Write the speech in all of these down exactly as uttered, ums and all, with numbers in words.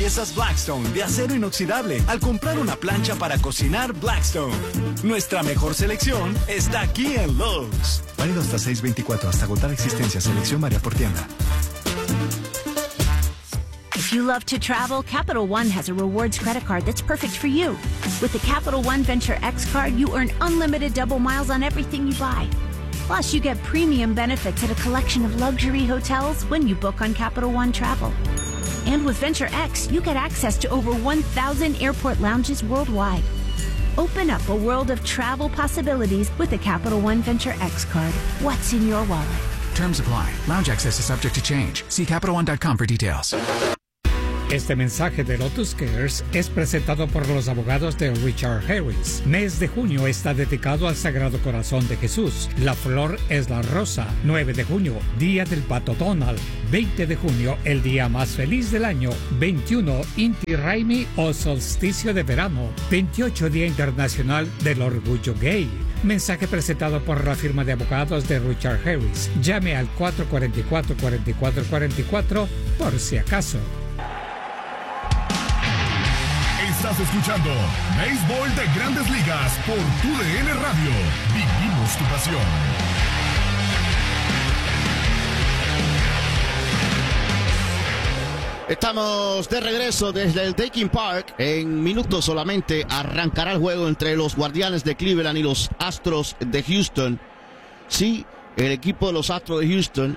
piezas Blackstone de acero inoxidable al comprar una plancha para cocinar Blackstone. Nuestra mejor selección está aquí en Lowe's. Válido hasta seis veinticuatro, hasta agotar existencia. Selección varía por tienda. If you love to travel, Capital One has a rewards credit card that's perfect for you. With the Capital One Venture X card, you earn unlimited double miles on everything you buy. Plus, you get premium benefits at a collection of luxury hotels when you book on Capital One Travel. And with Venture X, you get access to over one thousand airport lounges worldwide. Open up a world of travel possibilities with the Capital One Venture X card. What's in your wallet? Terms apply. Lounge access is subject to change. See Capital One dot com for details. Este mensaje de Lotus Cares es presentado por los abogados de Richard Harris. Mes de junio está dedicado al Sagrado Corazón de Jesús. La flor es la rosa. nueve de junio, Día del Pato Donald. veinte de junio, el día más feliz del año. veintiuno, Inti Raymi o solsticio de verano. veintiocho, Día Internacional del Orgullo Gay. Mensaje presentado por la firma de abogados de Richard Harris. Llame al cuatro cuatro cuatro, cuatro cuatro cuatro cuatro por si acaso. Estás escuchando Béisbol de Grandes Ligas por Tu D N Radio. Vivimos tu pasión. Estamos de regreso desde el Taking Park. En minutos solamente arrancará el juego entre los Guardianes de Cleveland y los Astros de Houston. Sí, el equipo de los Astros de Houston,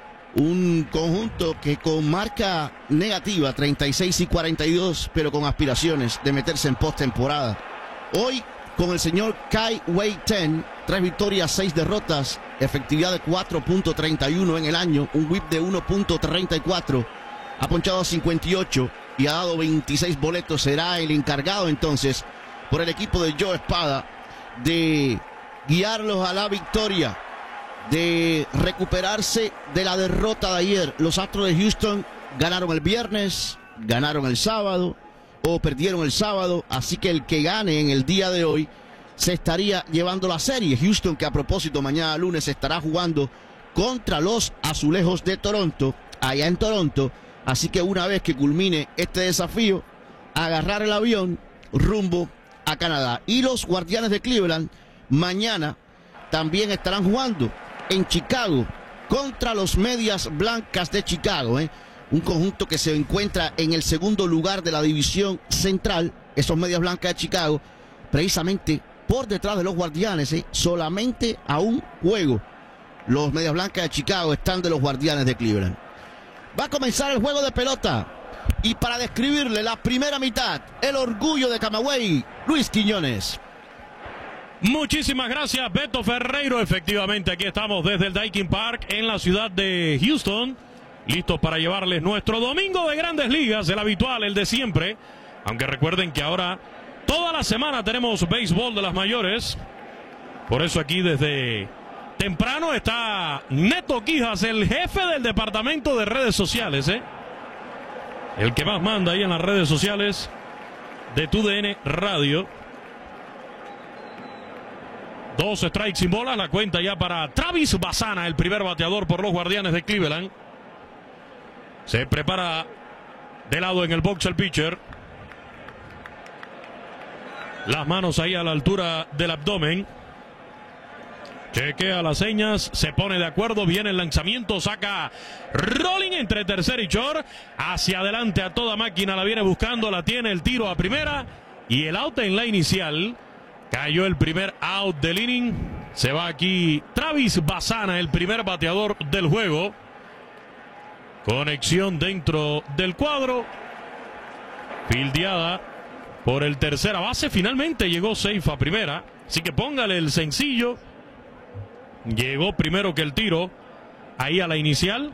un conjunto que con marca negativa, treinta y seis y cuarenta y dos, pero con aspiraciones de meterse en postemporada. Hoy, con el señor Kai Wei Ten, tres victorias, seis derrotas, efectividad de cuatro punto treinta y uno en el año, un whip de uno punto treinta y cuatro, ha ponchado a cincuenta y ocho y ha dado veintiséis boletos. Será el encargado entonces por el equipo de Joe Espada de guiarlos a la victoria, de recuperarse de la derrota de ayer. Los Astros de Houston ganaron el viernes, ganaron el sábado o perdieron el sábado, así que el que gane en el día de hoy se estaría llevando la serie. Houston, que a propósito mañana lunes estará jugando contra los Azulejos de Toronto, allá en Toronto, así que una vez que culmine este desafío, agarrar el avión rumbo a Canadá. Y los Guardianes de Cleveland mañana también estarán jugando en Chicago contra los Medias Blancas de Chicago, ¿eh? Un conjunto que se encuentra en el segundo lugar de la división central. Esos Medias Blancas de Chicago, precisamente por detrás de los Guardianes, ¿eh? Solamente a un juego. Los Medias Blancas de Chicago están de los Guardianes de Cleveland. Va a comenzar el juego de pelota, y para describirle la primera mitad, el orgullo de Camagüey, Luis Quiñones. Muchísimas gracias, Beto Ferreiro. Efectivamente, aquí estamos desde el Daikin Park en la ciudad de Houston, listos para llevarles nuestro domingo de Grandes Ligas, el habitual, el de siempre. Aunque recuerden que ahora toda la semana tenemos béisbol de las mayores. Por eso aquí desde temprano está Neto Quijas, el jefe del departamento de redes sociales, ¿eh? El que más manda ahí en las redes sociales de Tu D N Radio. Dos strikes sin bolas, la cuenta ya para Travis Bassana, el primer bateador por los Guardianes de Cleveland. Se prepara de lado en el box el pitcher. Las manos ahí a la altura del abdomen. Chequea las señas, se pone de acuerdo, viene el lanzamiento, saca rolling entre tercer y short. Hacia adelante a toda máquina, la viene buscando, la tiene, el tiro a primera. Y el out en la inicial. Cayó el primer out del inning. Se va aquí Travis Bassana, el primer bateador del juego. Conexión dentro del cuadro. Fildeada por el tercera base. Finalmente llegó safe a primera. Así que póngale el sencillo. Llegó primero que el tiro. Ahí a la inicial.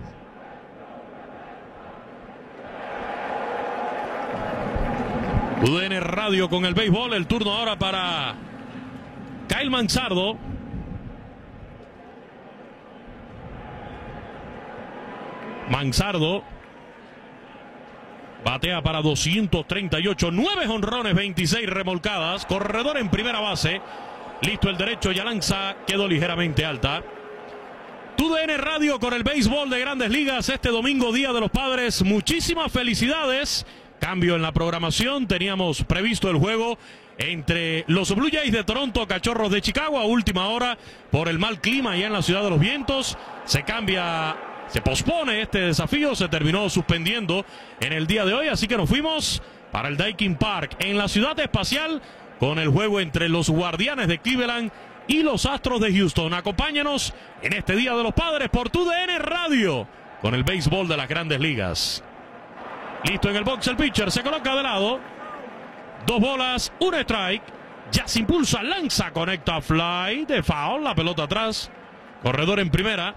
U D N Radio con el béisbol. El turno ahora para Kyle Manzardo. Manzardo batea para doscientos treinta y ocho, nueve jonrones, veintiséis remolcadas, corredor en primera base, listo el derecho, ya lanza, quedó ligeramente alta. Tu D N Radio con el béisbol de Grandes Ligas este domingo, Día de los Padres. Muchísimas felicidades Cambio en la programación. Teníamos previsto el juego entre los Blue Jays de Toronto, Cachorros de Chicago, a última hora por el mal clima allá en la Ciudad de los Vientos. Se cambia, se pospone este desafío, se terminó suspendiendo en el día de hoy, así que nos fuimos para el Daikin Park en la Ciudad Espacial con el juego entre los Guardianes de Cleveland y los Astros de Houston. Acompáñanos en este Día de los Padres por tu D N Radio con el béisbol de las Grandes Ligas. Listo en el box el pitcher, se coloca de lado. Dos bolas, un strike. Ya se impulsa, lanza, conecta fly de foul, la pelota atrás. Corredor en primera.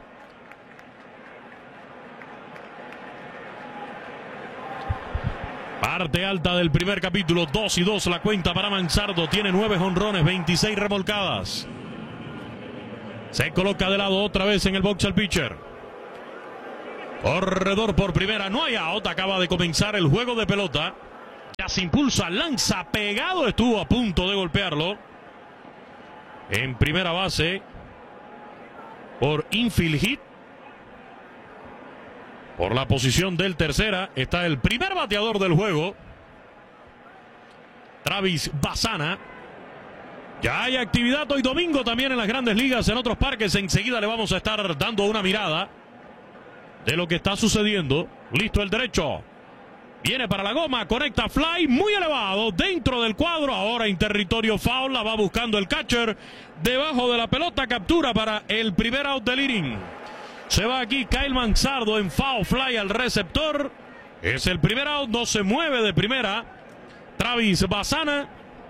Parte alta del primer capítulo, dos y dos la cuenta para Manzardo. Tiene nueve jonrones, veintiséis remolcadas. Se coloca de lado otra vez en el box el pitcher. Corredor por primera, no hay out. Acaba de comenzar el juego de pelota. Ya se impulsa, lanza, pegado, estuvo a punto de golpearlo. En primera base por infield hit. Por la posición del tercera está el primer bateador del juego, Travis Bassana. Ya hay actividad hoy domingo también en las Grandes Ligas, en otros parques. Enseguida le vamos a estar dando una mirada de lo que está sucediendo. Listo el derecho. Viene para la goma, conecta fly muy elevado dentro del cuadro. Ahora en territorio foul, la va buscando el catcher. Debajo de la pelota, captura para el primer out del inning. Se va aquí Kyle Manzardo en foul fly al receptor. Es el primer out, no se mueve de primera Travis Bassana.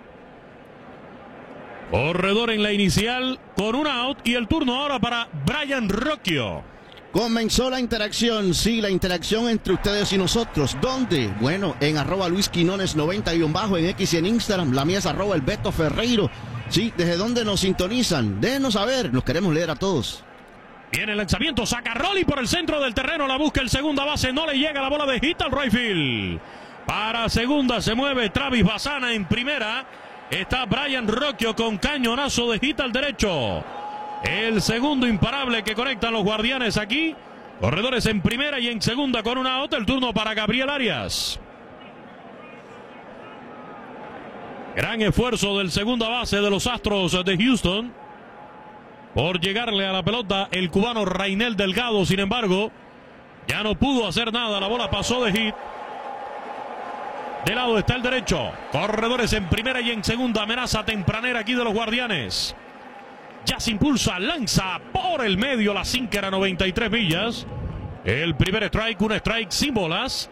Corredor en la inicial con un out y el turno ahora para Brayan Rocchio. Comenzó la interacción, sí, la interacción entre ustedes y nosotros. ¿Dónde? Bueno, en arroba Luis Quinones noventa guión bajo en X y en Instagram. La mía es arroba el Beto Ferreiro. Sí, ¿desde dónde nos sintonizan? Déjenos saber, nos queremos leer a todos. Viene el lanzamiento, saca Rolly por el centro del terreno, la busca el segunda base, no le llega la bola de hit al right field. Para segunda se mueve Travis Bassana en primera. Está Brayan Rocchio con cañonazo de hit al derecho. El segundo imparable que conectan los Guardianes aquí. Corredores en primera y en segunda con una out. El turno para Gabriel Arias. Gran esfuerzo del segunda base de los Astros de Houston por llegarle a la pelota el cubano Rainel Delgado. Sin embargo, ya no pudo hacer nada. La bola pasó de hit. De lado está el derecho. Corredores en primera y en segunda. Amenaza tempranera aquí de los Guardianes. Ya se impulsa, lanza por el medio la sinker a noventa y tres millas. El primer strike, un strike sin bolas.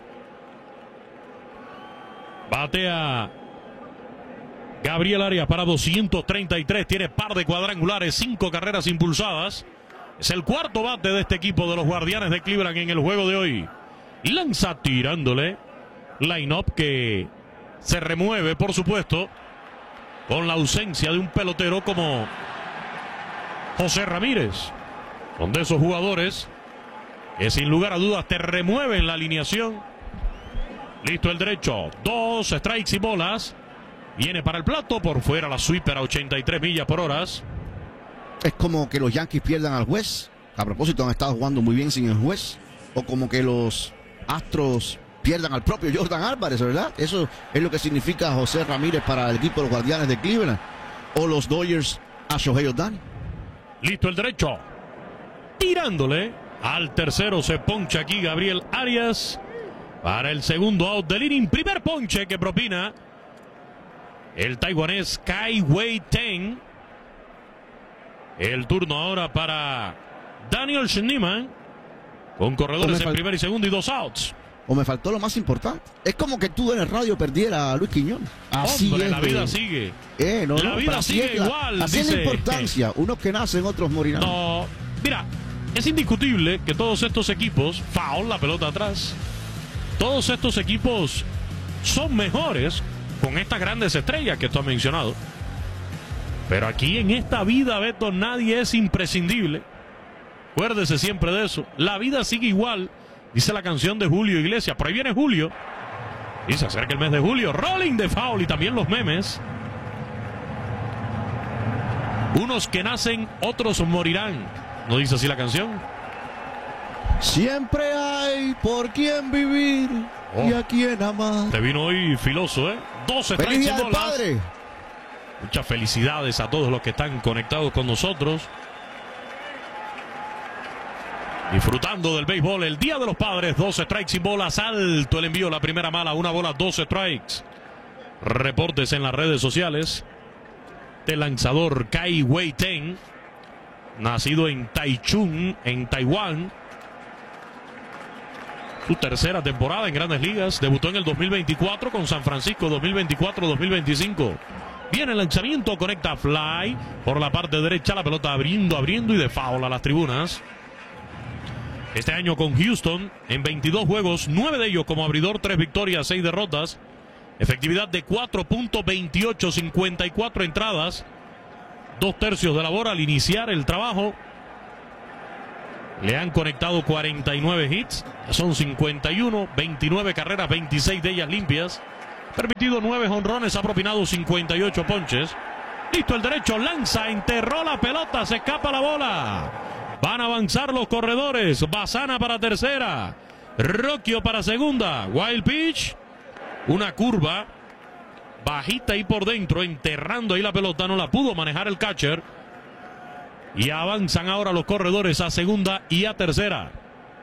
Batea Gabriel Arias para doscientos treinta y tres. Tiene par de cuadrangulares, cinco carreras impulsadas. Es el cuarto bate de este equipo de los Guardianes de Cleveland en el juego de hoy. Lanza tirándole. Line-up que se remueve, por supuesto, con la ausencia de un pelotero como José Ramírez. Son de esos jugadores que sin lugar a dudas te remueven la alineación. Listo el derecho. Dos strikes y bolas. Viene para el plato, por fuera la sweeper a ochenta y tres millas por hora. Es como que los Yankees pierdan al juez. A propósito, han estado jugando muy bien sin el juez. O como que los Astros pierdan al propio Jordan Álvarez, ¿verdad? Eso es lo que significa José Ramírez para el equipo de los Guardianes de Cleveland. O los Dodgers a Shohei Ohtani. Listo el derecho. Tirándole. Al tercero se poncha aquí Gabriel Arias. Para el segundo out del inning. Primer ponche que propina el taiwanés Kai Wei Teng. El turno ahora para Daniel Schneemann. Con corredores en primer y segundo y dos outs. O me faltó lo más importante. Es como que tú en el radio perdiera a Luis Quiñón. Así Hombre, es. la vida de... sigue. Eh, no, la no, vida sigue la, igual. Así dice... es la importancia. Unos que nacen, otros morirán. No, mira, es indiscutible que todos estos equipos, foul, la pelota atrás, todos estos equipos son mejores con estas grandes estrellas que tú has mencionado. Pero aquí en esta vida, Beto, nadie es imprescindible. Acuérdese siempre de eso. La vida sigue igual. Dice la canción de Julio Iglesias. Por ahí viene Julio. Y se acerca el mes de julio. Rolling de foul y también los memes. Unos que nacen, otros morirán. ¿No dice así la canción? Siempre hay por quién vivir. Oh. ¿Y a quién ama? Te vino hoy filoso, ¿eh? doce strikes sin bolas. Padre! Muchas felicidades a todos los que están conectados con nosotros. Disfrutando del béisbol, el Día de los Padres. doce strikes sin bolas, alto el envío, la primera mala, una bola, doce strikes. Reportes en las redes sociales. El lanzador Kai Wei-Ten, nacido en Taichung, en Taiwán. Su tercera temporada en Grandes Ligas. Debutó en el dos mil veinticuatro con San Francisco, dos mil veinticuatro dos mil veinticinco. Viene el lanzamiento, conecta fly por la parte derecha, la pelota abriendo, abriendo y de foul a las tribunas. Este año con Houston, en veintidós juegos, nueve de ellos como abridor, tres victorias, seis derrotas. Efectividad de cuatro punto veintiocho, cincuenta y cuatro entradas. Dos tercios de labor al iniciar el trabajo. Le han conectado cuarenta y nueve hits. Son cincuenta y uno, veintinueve carreras, veintiséis de ellas limpias. Permitido nueve jonrones, ha propinado cincuenta y ocho ponches. Listo el derecho, lanza, enterró la pelota, se escapa la bola. Van a avanzar los corredores. Bazana para tercera. Rocchio para segunda. Wild pitch. Una curva bajita ahí por dentro, enterrando ahí la pelota. No la pudo manejar el catcher. Y avanzan ahora los corredores a segunda y a tercera.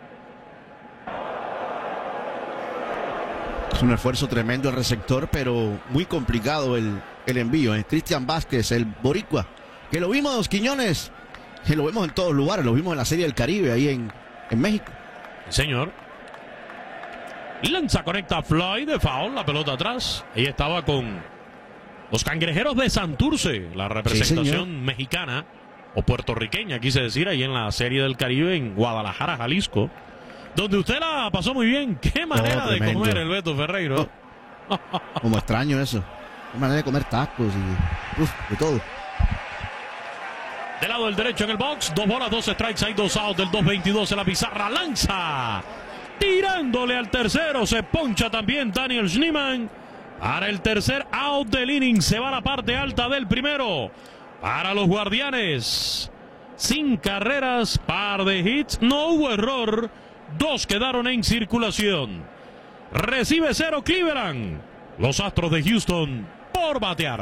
Es un esfuerzo tremendo el receptor, pero muy complicado el, el envío. ¿eh? Cristian Vázquez, el boricua, que lo vimos, Quiñones, que lo vemos en todos lugares. Lo vimos en la Serie del Caribe, ahí en, en México. Señor. Lanza, conecta fly de foul, la pelota atrás. Ahí estaba con los Cangrejeros de Santurce, la representación sí, mexicana o puertorriqueña, quise decir, ahí en la Serie del Caribe en Guadalajara, Jalisco, donde usted la pasó muy bien. Qué manera oh, de comer el Beto Ferreiro. Oh. Como extraño eso. Qué manera de comer tacos y uf, de todo. Del lado del derecho en el box, dos bolas, dos strikes, hay dos outs del dos veintidós en la pizarra. Lanza, tirándole al tercero, se poncha también Daniel Schneemann. Para el tercer out del inning, se va a la parte alta del primero. Para los Guardianes, sin carreras, par de hits, no hubo error. Dos quedaron en circulación. Recibe cero Cleveland. Los Astros de Houston por batear.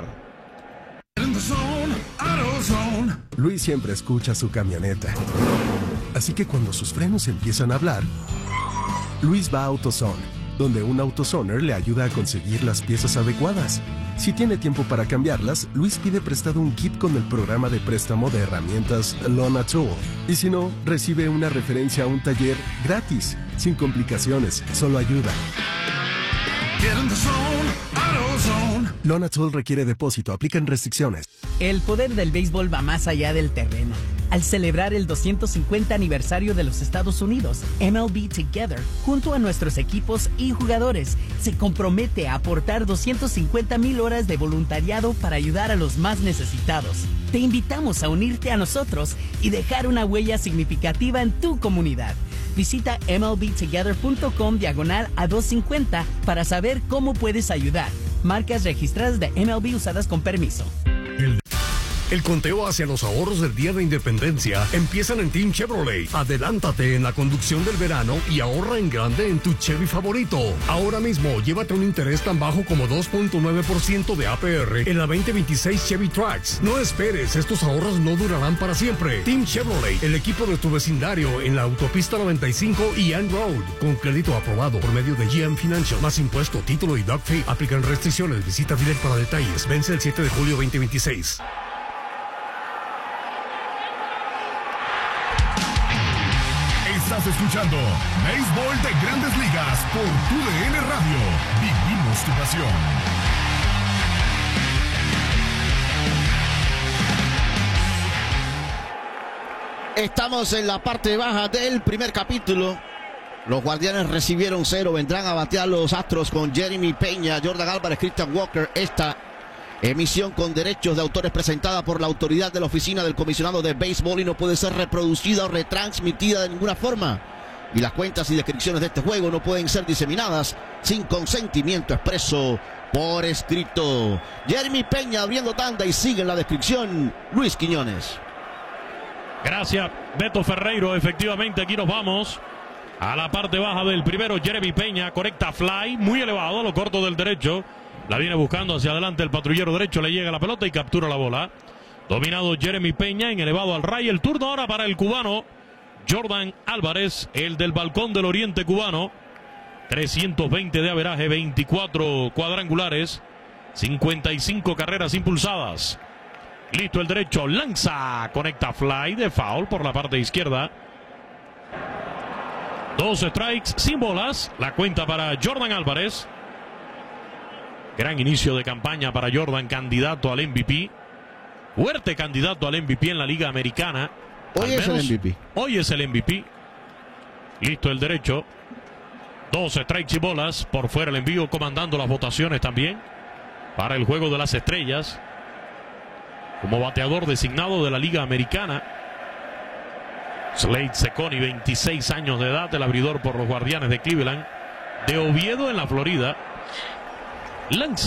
Luis siempre escucha su camioneta. Así que cuando sus frenos empiezan a hablar, Luis va a AutoZone, donde un AutoZoner le ayuda a conseguir las piezas adecuadas. Si tiene tiempo para cambiarlas, Luis pide prestado un kit con el programa de préstamo de herramientas Lona Tool. Y si no, recibe una referencia a un taller gratis, sin complicaciones, solo ayuda. Lona Tool requiere depósito, aplican restricciones. El poder del béisbol va más allá del terreno. Al celebrar el doscientos cincuenta aniversario de los Estados Unidos, M L B Together, junto a nuestros equipos y jugadores, se compromete a aportar doscientas cincuenta mil horas de voluntariado para ayudar a los más necesitados. Te invitamos a unirte a nosotros y dejar una huella significativa en tu comunidad. Visita M L B together punto com diagonal a doscientos cincuenta para saber cómo puedes ayudar. Marcas registradas de M L B usadas con permiso. El... El conteo hacia los ahorros del Día de Independencia empiezan en Team Chevrolet. Adelántate en la conducción del verano y ahorra en grande en tu Chevy favorito. Ahora mismo, llévate un interés tan bajo como dos punto nueve por ciento de A P R en la veinte veintiséis Chevy Trax. No esperes, estos ahorros no durarán para siempre. Team Chevrolet, el equipo de tu vecindario en la autopista noventa y cinco y Ann Road. Con crédito aprobado por medio de G M Financial. Más impuesto, título y doc fee. Aplican restricciones. Visita Dealer para detalles. Vence el siete de julio veinte veintiséis. Estás escuchando Béisbol de Grandes Ligas por tu D N Radio. Vivimos tu pasión. Estamos en la parte baja del primer capítulo. Los Guardianes recibieron cero. Vendrán a batear los Astros con Jeremy Peña, Jordan Álvarez, Christian Walker. Esta emisión con derechos de autores presentada por la autoridad de la Oficina del Comisionado de Béisbol y no puede ser reproducida o retransmitida de ninguna forma. Y las cuentas y descripciones de este juego no pueden ser diseminadas sin consentimiento expreso por escrito. Jeremy Peña abriendo tanda y sigue en la descripción Luis Quiñones. Gracias, Beto Ferreiro. Efectivamente, aquí nos vamos A la parte baja del primero, Jeremy Peña conecta fly, muy elevado, a lo corto del derecho. La viene buscando hacia adelante el patrullero derecho, le llega la pelota y captura la bola. Dominado Jeremy Peña en elevado al ray. El turno ahora para el cubano Jordan Álvarez, el del balcón del oriente cubano. trescientos veinte de averaje, veinticuatro cuadrangulares, cincuenta y cinco carreras impulsadas. Listo el derecho, lanza, conecta fly de foul por la parte izquierda. Dos strikes sin bolas, la cuenta para Jordan Álvarez. Gran inicio de campaña para Jordan, candidato al M V P. Fuerte candidato al M V P en la Liga Americana. Hoy es el M V P. Hoy es el M V P. Listo el derecho. Dos strikes y bolas. Por fuera el envío, comandando las votaciones también para el juego de las estrellas. Como bateador designado de la Liga Americana. Slade Cecconi, veintiséis años de edad, el abridor por los Guardianes de Cleveland. De Oviedo en la Florida. Lanza.